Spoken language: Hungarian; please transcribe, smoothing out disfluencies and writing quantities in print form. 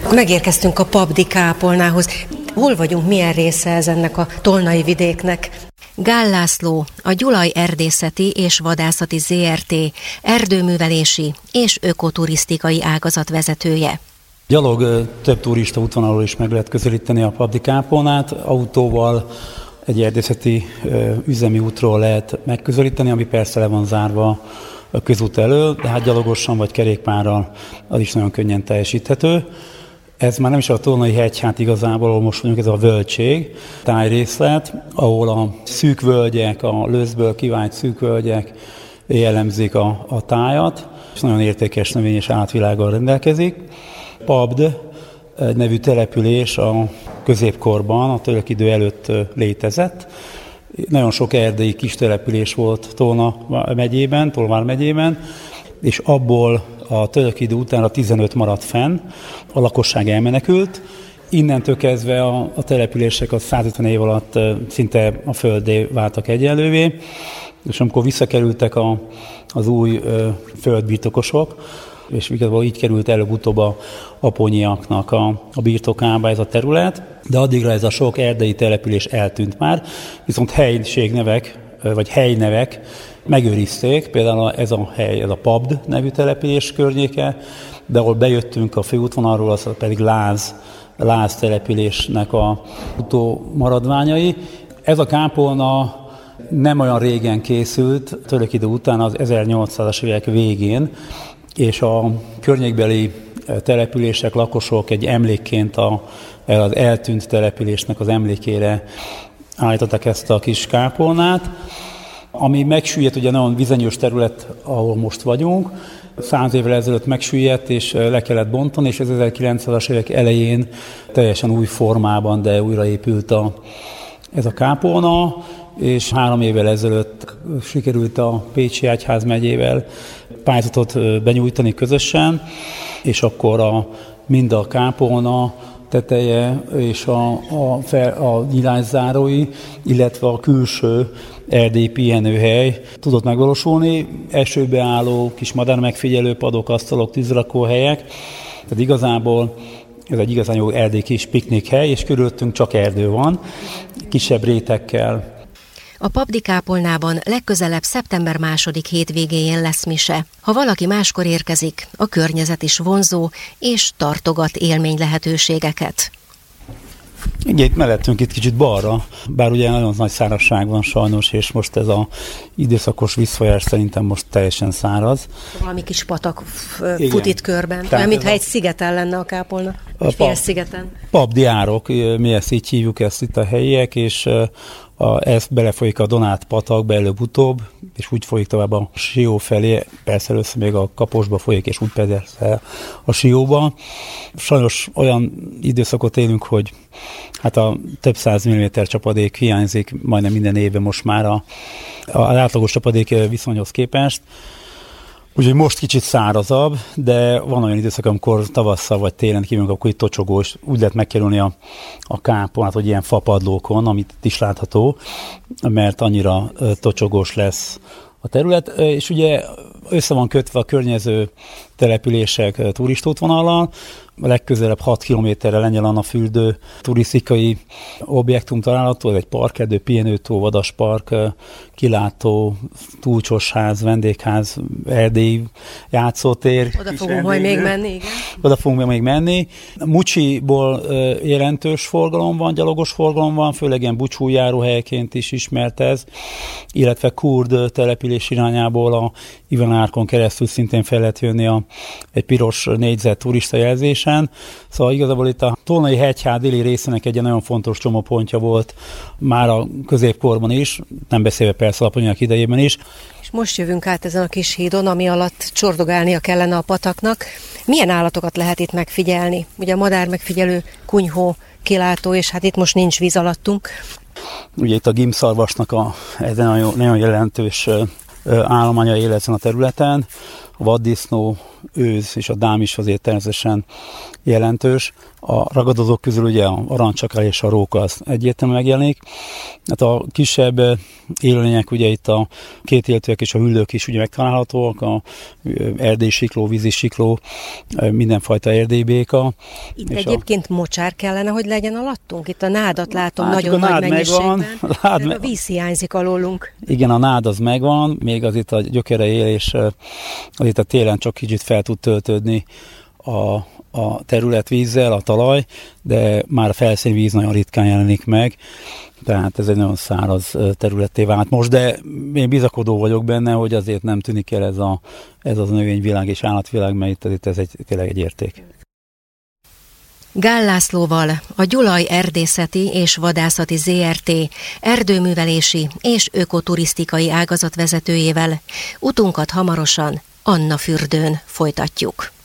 Megérkeztünk a Pabdi kápolnához. Hol vagyunk, milyen része ez ennek a tolnai vidéknek? Gál László, a Gyulaj Erdészeti és Vadászati Zrt. Erdőművelési és ökoturisztikai ágazat vezetője. Gyalog több turista útvonalról is meg lehet közelíteni a Pabdi kápolnát, autóval egy erdészeti üzemi útról lehet megközelíteni, ami persze le van zárva a közút elől, de hát gyalogosan vagy kerékpárral az is nagyon könnyen teljesíthető. Ez már nem is a Tolnai hegy, hát igazából, ahol most vagyunk, ez a völgység, tájrészlet, ahol a szűk völgyek, a löszből kivált szűk völgyek jellemzik a tájat, és nagyon értékes növény- és állatvilággal rendelkezik. Pabd nevű település a középkorban, a török idő előtt létezett. Nagyon sok erdei kis település volt Tolvár megyében, és abból a török idő után 15 maradt fenn, a lakosság elmenekült. Innentől kezdve a települések a 150 év alatt szinte a földdé váltak egyenlővé, és amikor visszakerültek az új földbirtokosok, és igazából így került előbb-utóbb a apóniaknak a birtokába ez a terület, de addigra ez a sok erdei település eltűnt már, viszont helységnevek, vagy helynevek megőrizték, például ez a hely, ez a Pabd nevű település környéke, de ahol bejöttünk a főútvonalról, az pedig Láz településnek a utómaradványai. Ez a kápolna nem olyan régen készült, török idő után az 1800-as évek végén, és a környékbeli települések, lakosok egy emlékként az eltűnt településnek az emlékére állították ezt a kis kápolnát, ami megsüllyedt, ugye nagyon vizenyős terület, ahol most vagyunk, 100 évvel ezelőtt megsüllyedt, és le kellett bontani, és az 1900-as évek elején teljesen új formában, de újraépült ez a kápolna, és 3 évvel ezelőtt sikerült a Pécsi Egyházmegyével pályázatot benyújtani közösen, és akkor mind a kápolna teteje és a nyilászárói, illetve a külső erdélyi pihenőhely tudott megvalósulni. Esőbe álló kis madár megfigyelő padok, asztalok, tűzrakóhelyek. Tehát igazából ez egy igazán jó erdélyi kis piknikhely, és körülöttünk csak erdő van, kisebb rétekkel. A Pabdi kápolnában legközelebb szeptember 2. hétvégéjén lesz mise. Ha valaki máskor érkezik, a környezet is vonzó és tartogat élmény lehetőségeket. Igen, itt mellettünk itt kicsit balra, bár ugye nagyon nagy szárazság van sajnos, és most ez az időszakos vízfolyás szerintem most teljesen száraz. Valami kis patak fut itt körben, olyan mintha egy szigeten lenne a kápolna, egy félszigeten. Pabdi árok, mi ezt így hívjuk, ezt itt a helyiek, és ez belefolyik a Donát patakba előbb-utóbb, és úgy folyik tovább a Sió felé, persze először még a Kaposba folyik, és úgy persze a Sióba. Sajnos olyan időszakot élünk, hogy hát a több 100 mm csapadék hiányzik majdnem minden évben most már az átlagos csapadék viszonyhoz képest. Úgyhogy most kicsit szárazabb, de van olyan időszak, amikor tavasszal vagy télen kívülünk, akkor itt tocsogós, úgy lehet megkerülni a kápolnát, hogy ilyen fapadlókon, amit itt is látható, mert annyira tocsogós lesz a terület, és ugye össze van kötve a környező települések turistaútvonallal, a legközelebb 6 kilométerre Lengyel-Anna-fürdő turisztikai objektum található, ez egy parkerdő, pihenőtó, vadaspark, kilátó, túlcsosház, vendégház, erdélyi játszótér. Oda fogunk majd még menni, igen. Oda fogunk még menni. Mucsiból jelentős forgalom van, gyalogos forgalom van, főleg ilyen búcsújáróhelyként is ismert ez, illetve kurd település irányából a Iván-árkon keresztül szintén fel lehet jönni egy piros négyzet turista jelzésen. Szóval igazából itt a Tolnai hegyház déli részének egy nagyon fontos csomópontja volt már a középkorban is, nem beszélve persze Aponyák idejében is. És most jövünk át ezen a kis hídon, ami alatt csordogálnia kellene a pataknak. Milyen állatokat lehet itt megfigyelni? Ugye a madár megfigyelő, kunyhó, kilátó, és hát itt most nincs víz alattunk. Ugye itt a gimbszarvasnak ez nagyon jelentős állománya él ezen a területen. a vaddisznó, őz és a dám is azért természetesen jelentős. A ragadozók közül ugye a arancsakál és a róka az egyértelműen megjelenik. Hát a kisebb élőlények, ugye itt a kétéltőek és a hüllők is ugye megtalálhatóak, a erdélysikló, vízisikló, mindenfajta erdélybéka. Itt egyébként mocsár kellene, hogy legyen alattunk? Itt a nádat látom nagyon nagy mennyiségben, de a víz hiányzik alólunk. Igen, a nád az megvan, még az itt a gyökere él, és az itt a télen csak kicsit fel tud töltődni a terület vízzel, a talaj, de már a felszínvíz nagyon ritkán jelenik meg, tehát ez egy nagyon száraz területté vált most, de én bizakodó vagyok benne, hogy azért nem tűnik el ez az növényvilág és állatvilág, mert itt ez tényleg egy érték. Gál Lászlóval, a Gyulaj Erdészeti és Vadászati Zrt. Erdőművelési és ökoturisztikai ágazat vezetőjével utunkat hamarosan Annafürdőn folytatjuk.